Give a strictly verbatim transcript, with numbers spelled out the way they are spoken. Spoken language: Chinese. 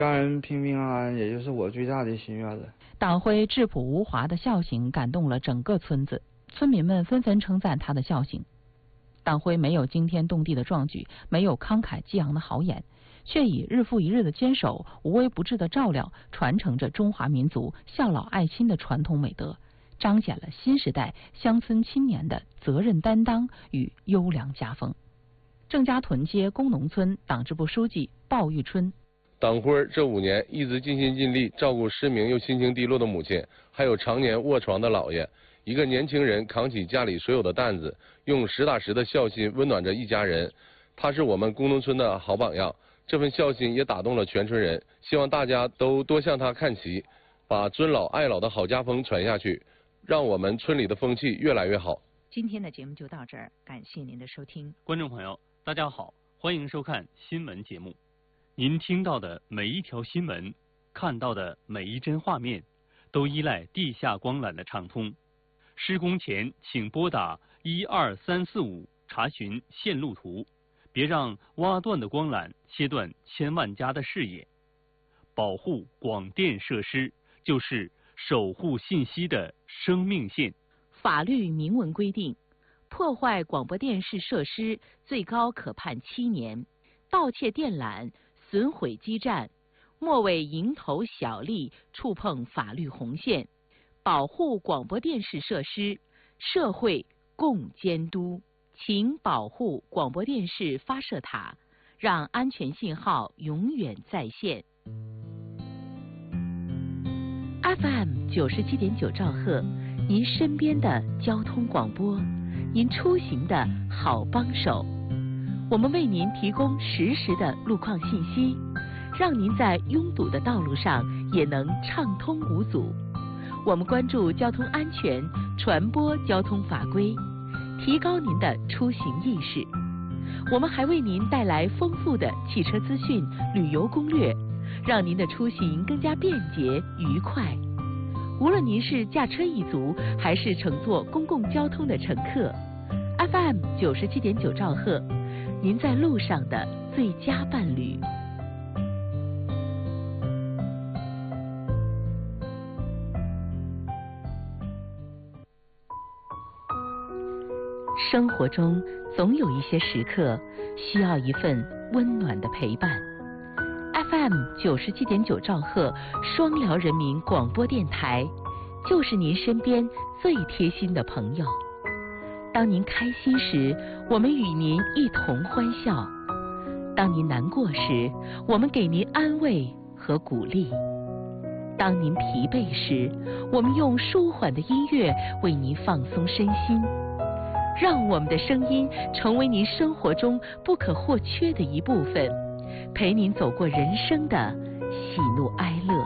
家人平平安安，也就是我最大的心愿了。 党徽质朴无华的孝行感动了整个村子，村民们纷纷称赞他的孝行。党徽没有惊天动地的壮举，没有慷慨激昂的豪言，却以日复一日的坚守、无微不至的照料，传承着中华民族孝老爱亲的传统美德，彰显了新时代乡村青年的责任担当与优良家风。郑家屯街工农村党支部书记鲍玉春： 党徽这五年一直尽心尽力照顾失明又心情低落的母亲，还有常年卧床的姥爷。一个年轻人扛起家里所有的担子，用实打实的孝心温暖着一家人。他是我们工农村的好榜样，这份孝心也打动了全村人。希望大家都多向他看齐，把尊老爱老的好家风传下去，让我们村里的风气越来越好。 今天的节目就到这儿，感谢您的收听。 观众朋友，大家好，欢迎收看新闻节目。您听到的每一条新闻，看到的每一帧画面，都依赖地下光缆的畅通。施工前请拨打一二三四五查询线路图，别让挖断的光缆切断千万家的视野。保护广电设施就是守护信息的生命线。 法律明文规定，破坏广播电视设施最高可判七年，盗窃电缆、损毁基站，莫为蝇头小利触碰法律红线。保护广播电视设施，社会共监督。请保护广播电视发射塔，让安全信号永远在线。F M 九十七点九兆赫，您身边的交通广播，您出行的好帮手。我们为您提供实时的路况信息，让您在拥堵的道路上也能畅通无阻。我们关注交通安全，传播交通法规，提高您的出行意识。我们还为您带来丰富的汽车资讯、旅游攻略，让您的出行更加便捷愉快。无论您是驾车一族，还是乘坐公共交通的乘客 ，F M 九十七点九兆赫，您在路上的最佳伴侣。生活中总有一些时刻需要一份温暖的陪伴。F M 九十七点九兆赫双辽人民广播电台，就是您身边最贴心的朋友。当您开心时，我们与您一同欢笑；当您难过时，我们给您安慰和鼓励；当您疲惫时，我们用舒缓的音乐为您放松身心。让我们的声音成为您生活中不可或缺的一部分，陪您走过人生的喜怒哀乐。